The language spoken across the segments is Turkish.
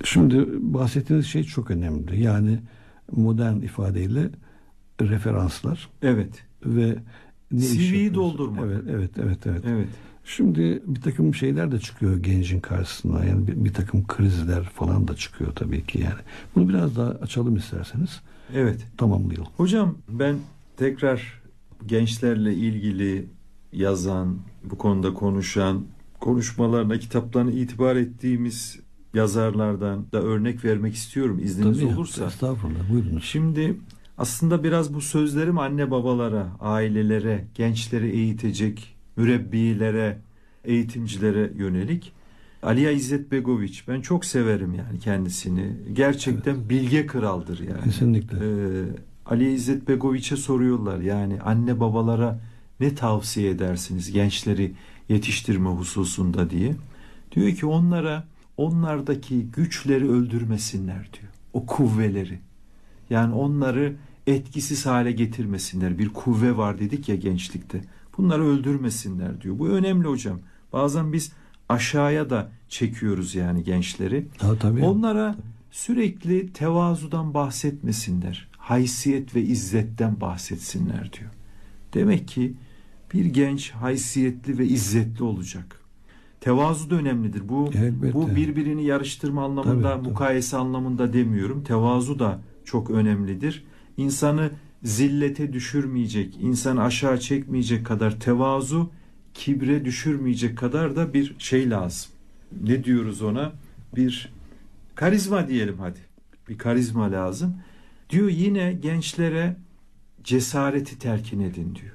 Şimdi bahsettiğiniz şey çok önemli. Yani modern ifadeyle referanslar Evet. ve ne iş CV'yi yapıyorsun? doldurmak. Evet, evet, evet, evet. Evet. Şimdi bir takım şeyler de çıkıyor gencin karşısına. Yani bir takım krizler falan da çıkıyor tabii ki yani. Bunu biraz daha açalım isterseniz. Evet. Tamamlayalım. Hocam ben tekrar gençlerle ilgili yazan, bu konuda konuşan, konuşmalarına, kitaplarına itibar ettiğimiz yazarlardan da örnek vermek istiyorum izniniz Tabii, olursa. estağfurullah, buyurunuz. Şimdi aslında biraz bu sözlerim anne babalara, ailelere, gençleri eğitecek, mürebbilere, eğitimcilere yönelik. Aliya İzzet Begoviç, ben çok severim yani kendisini. Gerçekten bilge kraldır yani. Kesinlikle. Aliya İzzet Begoviç'e soruyorlar yani anne babalara ne tavsiye edersiniz gençleri yetiştirme hususunda diye. Diyor ki onlara onlardaki güçleri öldürmesinler diyor. O kuvveleri. Yani onları etkisiz hale getirmesinler. Bir kuvve var dedik ya gençlikte. Bunları öldürmesinler diyor. Bu önemli hocam. Bazen biz aşağıya da çekiyoruz yani gençleri. Tabii. Onlara sürekli tevazudan bahsetmesinler. Haysiyet ve izzetten bahsetsinler diyor. Demek ki bir genç haysiyetli ve izzetli olacak. Tevazu da önemlidir. Bu birbirini yarıştırma anlamında, tabii. mukayese anlamında demiyorum. Tevazu da çok önemlidir. İnsanı zillete düşürmeyecek, insanı aşağı çekmeyecek kadar tevazu, kibre düşürmeyecek kadar da bir şey lazım. Ne diyoruz ona? Bir karizma diyelim hadi. Bir karizma lazım. Diyor yine gençlere cesareti telkin edin diyor.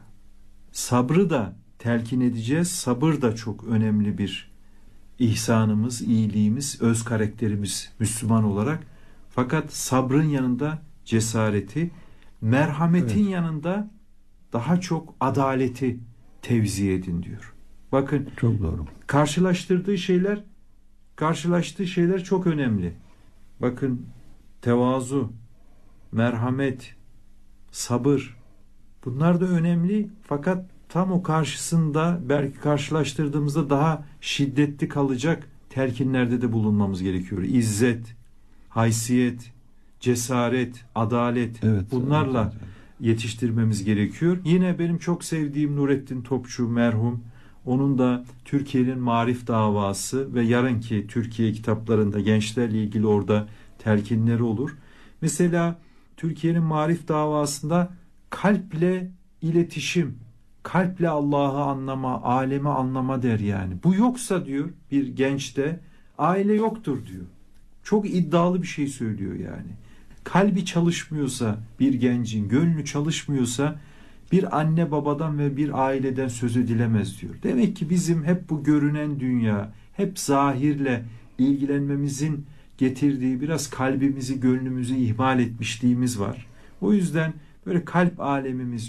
Sabrı da telkin edeceğiz. Sabır da çok önemli bir ihsanımız, iyiliğimiz, öz karakterimiz Müslüman olarak. Fakat sabrın yanında cesareti, merhametin yanında daha çok adaleti tevzi edin diyor. Bakın çok doğru. Karşılaştığı şeyler çok önemli. Bakın tevazu, merhamet, sabır, bunlar da önemli fakat tam o karşısında belki karşılaştırdığımızda daha şiddetli kalacak telkinlerde de bulunmamız gerekiyor. İzzet, haysiyet, cesaret, adalet, bunlarla yetiştirmemiz gerekiyor. Yine benim çok sevdiğim Nurettin Topçu merhum, onun da Türkiye'nin Marif Davası ve yarınki Türkiye kitaplarında gençlerle ilgili orada telkinleri olur. Mesela Türkiye'nin Marif Davası'nda kalple iletişim, kalple Allah'ı anlama, alemi anlama der yani. Bu yoksa diyor bir gençte aile yoktur diyor. Çok iddialı bir şey söylüyor yani. Kalbi çalışmıyorsa bir gencin, gönlü çalışmıyorsa bir anne babadan ve bir aileden söz edilemez diyor. Demek ki bizim hep bu görünen dünya, hep zahirle ilgilenmemizin getirdiği biraz kalbimizi, gönlümüzü ihmal etmişliğimiz var. O yüzden böyle kalp alemimiz